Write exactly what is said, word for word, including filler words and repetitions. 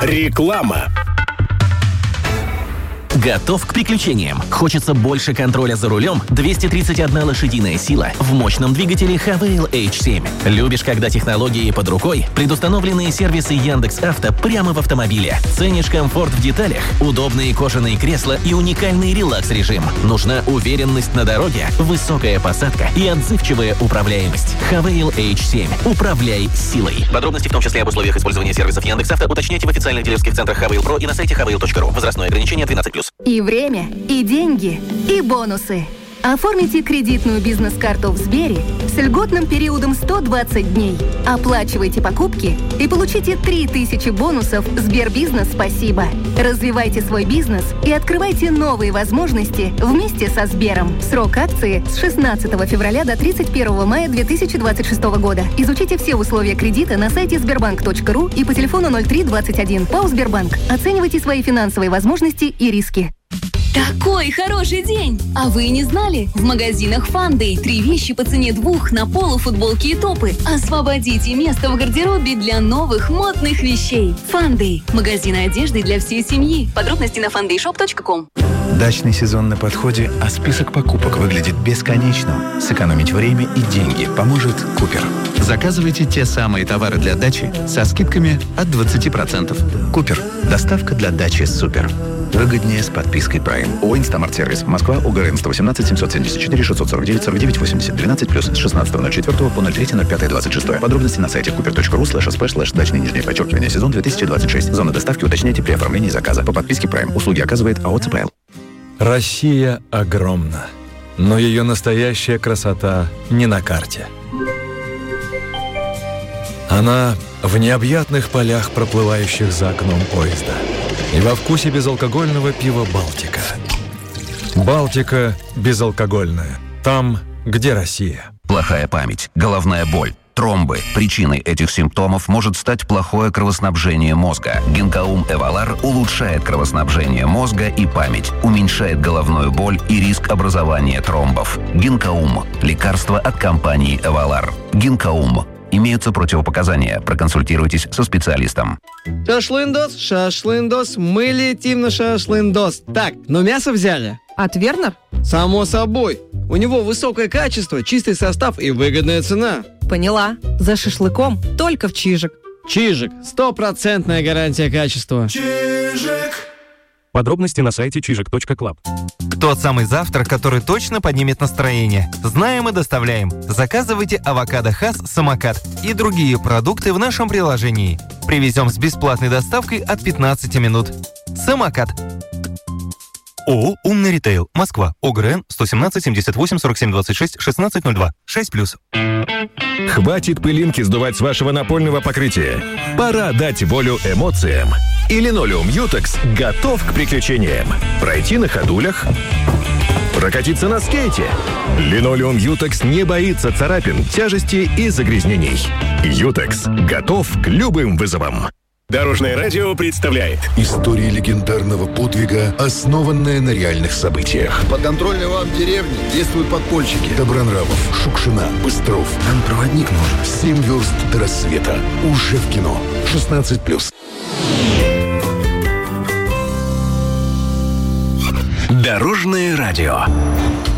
Реклама. Готов к приключениям? Хочется больше контроля за рулем? двести тридцать одна лошадиная сила в мощном двигателе Хавейл эйч семь. Любишь, когда технологии под рукой? Предустановленные сервисы Яндекс.Авто прямо в автомобиле. Ценишь комфорт в деталях? Удобные кожаные кресла и уникальный релакс-режим. Нужна уверенность на дороге? Высокая посадка и отзывчивая управляемость. Хавейл эйч семь. Управляй силой. Подробности, в том числе об условиях использования сервисов Яндекс.Авто, уточняйте в официальных дилерских центрах Хавейл Про и на сайте хавейл точка ру. Возрастное ограничение двенадцать плюс. И время, и деньги, и бонусы. Оформите кредитную бизнес-карту в Сбере с льготным периодом сто двадцать дней. Оплачивайте покупки и получите три тысячи бонусов Сбербизнес «Спасибо». Развивайте свой бизнес и открывайте новые возможности вместе со Сбером. Срок акции с шестнадцатого февраля до тридцать первого мая две тысячи двадцать шестого года. Изучите все условия кредита на сайте сбербанк точка ру и по телефону ноль три двадцать один. ПАО «Сбербанк». Оценивайте свои финансовые возможности и риски. Такой хороший день! А вы не знали? В магазинах Фандэй три вещи по цене двух на полу, футболки и топы. Освободите место в гардеробе для новых модных вещей. Фандэй. Магазин одежды для всей семьи. Подробности на фандэй шоп точка ком. Дачный сезон на подходе, а список покупок выглядит бесконечным. Сэкономить время и деньги поможет Купер. Заказывайте те самые товары для дачи со скидками от двадцати процентов. Купер. Доставка для дачи супер. Выгоднее с подпиской Prime. ООО «Инстамарт-сервис». Москва, УГРН сто восемнадцать семьсот семьдесят четыре шестьсот сорок девять сорок девять восемьдесят двенадцать плюс с шестнадцатого ноль четвёртого по ноль третьего ноль пятого двадцать шестого. Подробности на сайте купер точка ру слэш сп слэш дачный нижнее подчеркивание сезон две тысячи двадцать шесть. Зона доставки уточняйте при оформлении заказа. По подписке Prime. Услуги оказывает АО ЦПЛ. Россия огромна, но ее настоящая красота не на карте. Она в необъятных полях, проплывающих за окном поезда. И во вкусе безалкогольного пива «Балтика». «Балтика» безалкогольная. Там, где Россия. Плохая память, головная боль, тромбы. Причиной этих симптомов может стать плохое кровоснабжение мозга. Гинкаум Эвалар улучшает кровоснабжение мозга и память, уменьшает головную боль и риск образования тромбов. Гинкаум – лекарство от компании Эвалар. Гинкаум. Имеются противопоказания. Проконсультируйтесь со специалистом. Шашлындос, шашлындос, мы летим на шашлындос. Так, ну мясо взяли? От Вернер? Само собой. У него высокое качество, чистый состав и выгодная цена. Поняла. За шашлыком только в Чижик. Чижик. Стопроцентная гарантия качества. Чижик. Подробности на сайте чижик точка клаб. Тот самый завтрак, который точно поднимет настроение. Знаем и доставляем. Заказывайте авокадо Хас Самокат и другие продукты в нашем приложении. Привезем с бесплатной доставкой от пятнадцати минут. Самокат. ООО «Умный ритейл». Москва. ОГРН сто семнадцать семьдесят восемь сорок семь двадцать шесть шестнадцать ноль два. шесть плюс. Хватит пылинки сдувать с вашего напольного покрытия. Пора дать волю эмоциям. И линолеум Ютекс готов к приключениям. Пройти на ходулях, прокатиться на скейте. Линолеум Ютекс не боится царапин, тяжести и загрязнений. Ютекс готов к любым вызовам. Дорожное радио представляет история легендарного подвига, основанная на реальных событиях. По контрольной вам деревне действуют подпольщики. Добронравов, Шукшина, Быстров. Нам проводник нужен. Семь верст до рассвета. Уже в кино. шестнадцать плюс. Дорожное радио.